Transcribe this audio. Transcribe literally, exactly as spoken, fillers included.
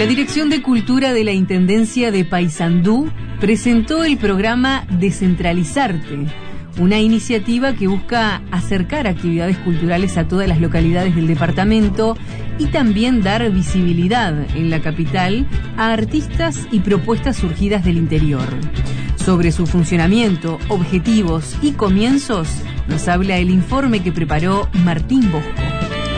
La Dirección de Cultura de la Intendencia de Paysandú presentó el programa Descentralizarte, una iniciativa que busca acercar actividades culturales a todas las localidades del departamento y también dar visibilidad en la capital a artistas y propuestas surgidas del interior. Sobre su funcionamiento, objetivos y comienzos, nos habla el informe que preparó Martín Bosco.